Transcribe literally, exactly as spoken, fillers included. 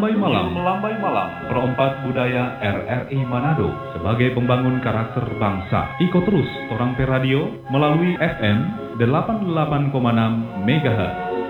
Melambai Malam, Melambai Malam, Perompak Budaya R R I Manado sebagai pembangun karakter bangsa. Ikut terus Torang Pe Radio melalui F M delapan puluh delapan koma enam megahertz.